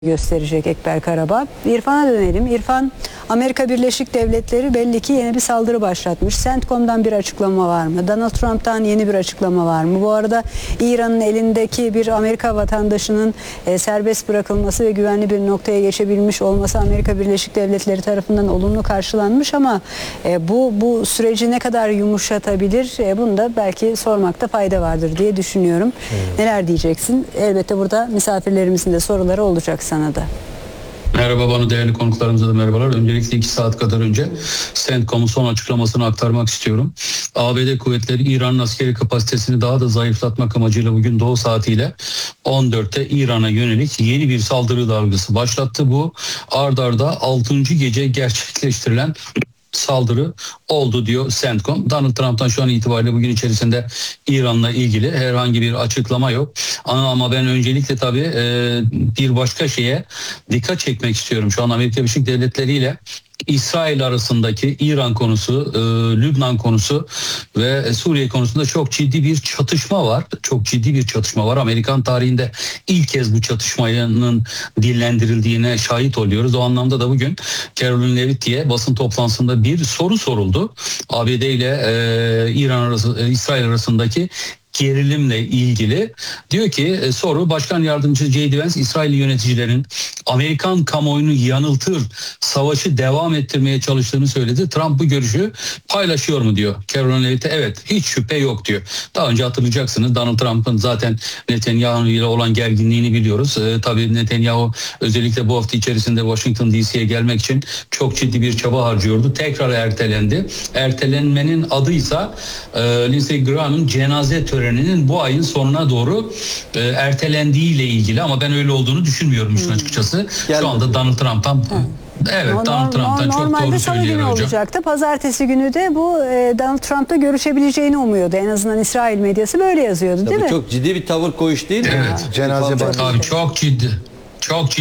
gösterecek Ekber Karabağ. İrfan'a dönelim. İrfan, Amerika Birleşik Devletleri belli ki yeni bir saldırı başlatmış. CENTCOM'dan bir açıklama var mı? Donald Trump'tan yeni bir açıklama var mı? Bu arada İran'ın elindeki bir Amerika vatandaşının serbest bırakılması ve güvenli bir noktaya geçebilmiş olması Amerika Birleşik Devletleri tarafından olumlu karşılanmış ama bu süreci ne kadar yumuşatabilir? Bunu da belki sormakta fayda vardır diye düşünüyorum. Evet. Neler diyeceksin? Elbette burada misafirlerimizin de soruları olacak sana da. Merhaba, bana değerli konuklarımıza da merhabalar. Öncelikle 2 saat kadar önce CENTCOM'un son açıklamasını aktarmak istiyorum. ABD kuvvetleri İran'ın askeri kapasitesini daha da zayıflatmak amacıyla bugün Doğu saatiyle 14'te İran'a yönelik yeni bir saldırı dalgası başlattı. Bu ard arda 6. gece gerçekleştirilen saldırı oldu diyor CENTCOM. Donald Trump'tan şu an itibariyle bugün içerisinde İran'la ilgili herhangi bir açıklama yok. Ama ben öncelikle tabii bir başka şeye dikkat çekmek istiyorum. Şu an Amerika Birleşik Devletleri ile İsrail arasındaki İran konusu, Lübnan konusu ve Suriye konusunda çok ciddi bir çatışma var. Çok ciddi bir çatışma var. Amerikan tarihinde ilk kez bu çatışmanın dillendirildiğine şahit oluyoruz. O anlamda da bugün Caroline Levitt'e basın toplantısında bir soru soruldu. ABD ile İsrail arasındaki gerilimle ilgili. Diyor ki soru, Başkan Yardımcısı J.D. Vance İsrail yöneticilerin Amerikan kamuoyunu yanıltır, savaşı devam ettirmeye çalıştığını söyledi. Trump bu görüşü paylaşıyor mu diyor. Caroline Levitt evet, hiç şüphe yok diyor. Daha önce hatırlayacaksınız, Donald Trump'ın zaten Netanyahu ile olan gerginliğini biliyoruz. Tabii Netanyahu özellikle bu hafta içerisinde Washington DC'ye gelmek için çok ciddi bir çaba harcıyordu. Tekrar ertelendi. Ertelenmenin adıysa Lindsey Graham'ın cenaze töreninin bu ayın sonuna doğru ertelendiği ile ilgili, ama ben öyle olduğunu düşünmüyorum işin açıkçası. Şu anda Donald Trump'tan Donald Trump'tan çok doğru söylüyor hocam. Olacaktı. Pazartesi günü de bu Donald Trump'la görüşebileceğini umuyordu. En azından İsrail medyası böyle yazıyordu, değil mi? Çok ciddi bir tavır koyuş değil mi? Evet. Cenaze Tabii çok ciddi. Çok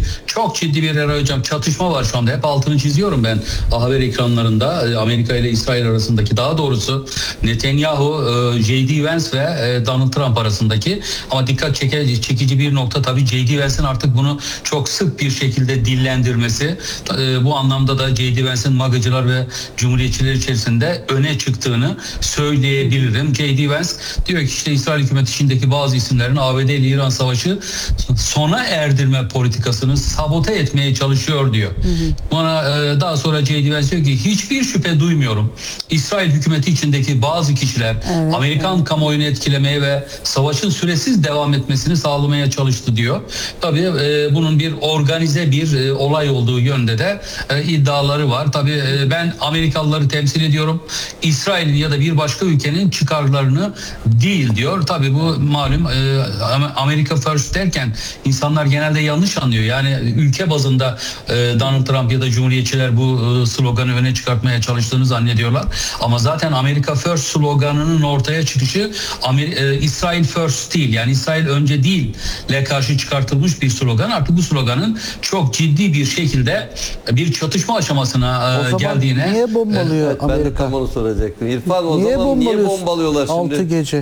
ciddi bir ara hocam, çatışma var şu anda. Hep altını çiziyorum ben haber ekranlarında. Amerika ile İsrail arasındaki, daha doğrusu Netanyahu, J.D. Vance ve Donald Trump arasındaki. Ama dikkat çekici bir nokta tabii J.D. Vance'in artık bunu çok sık bir şekilde dillendirmesi. Bu anlamda da J.D. Vance'in MAGA'cılar ve Cumhuriyetçiler içerisinde öne çıktığını söyleyebilirim. J.D. Vance diyor ki işte İsrail hükümeti içindeki bazı isimlerin ABD ile İran savaşı sona erdirme politikasını sabote etmeye çalışıyor diyor. Bana daha sonra J.D. Vance diyor ki hiçbir şüphe duymuyorum. İsrail hükümeti içindeki bazı kişiler Amerikan kamuoyunu etkilemeye ve savaşın süresiz devam etmesini sağlamaya çalıştı diyor. Tabii bunun bir organize bir olay olduğu yönde de iddiaları var. Tabii ben Amerikalıları temsil ediyorum. İsrail'in ya da bir başka ülkenin çıkarlarını değil diyor. Tabii bu malum Amerika First derken insanlar genelde yanlış anlıyor. Yani ülke bazında Donald Trump ya da Cumhuriyetçiler bu sloganı öne çıkartmaya çalıştığını zannediyorlar. Ama zaten Amerika First sloganının ortaya çıkışı İsrail First değil. Yani İsrail önce değil ile karşı çıkartılmış bir slogan. Artık bu sloganın çok ciddi bir şekilde bir çatışma aşamasına geldiğine. Niye bombalıyor evet, Amerika? Ben de tam onu soracaktım. İrfan, o niye zaman niye bombalıyorlar şimdi? 6 gece.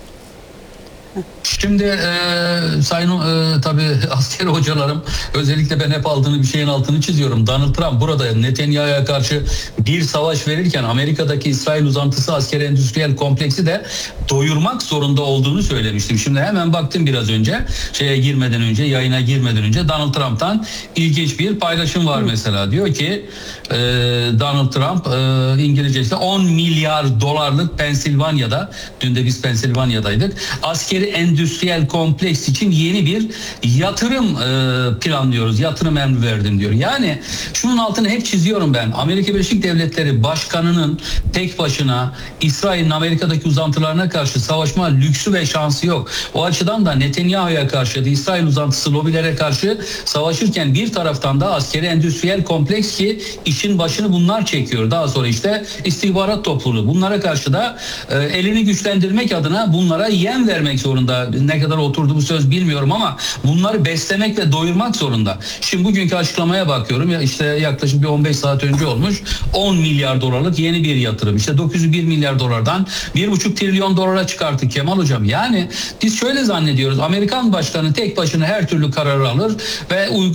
Şimdi sayın tabii askeri hocalarım, özellikle ben hep bir şeyin altını çiziyorum. Donald Trump burada Netanyahu'ya karşı bir savaş verirken Amerika'daki İsrail uzantısı askeri endüstriyel kompleksi de doyurmak zorunda olduğunu söylemiştim. Şimdi hemen baktım biraz önce, yayına girmeden önce Donald Trump'tan ilginç bir paylaşım var mesela. Diyor ki Donald Trump İngilizcesi 10 milyar dolarlık Pensilvanya'da, dün de biz Pensilvanya'daydık, askeri endüstriyel kompleks için yeni bir yatırım planlıyoruz. Yatırım emri verdim diyor. Yani şunun altını hep çiziyorum ben. Amerika Birleşik Devletleri Başkanı'nın tek başına İsrail'in Amerika'daki uzantılarına karşı savaşma lüksü ve şansı yok. O açıdan da Netanyahu'ya karşı da İsrail uzantısı lobilere karşı savaşırken bir taraftan da askeri endüstriyel kompleks ki işin başını bunlar çekiyor. Daha sonra işte istihbarat topluluğu. Bunlara karşı da elini güçlendirmek adına bunlara yem vermek zorunda ne kadar oturdu bu söz bilmiyorum ama bunları beslemek ve doyurmak zorunda. Şimdi bugünkü açıklamaya bakıyorum ya, işte yaklaşık bir 15 saat önce olmuş, 10 milyar dolarlık yeni bir yatırım. İşte 901 milyar dolardan 1,5 trilyon dolara çıkarttık Kemal Hocam. Yani biz şöyle zannediyoruz, Amerikan başkanı tek başına her türlü kararı alır ve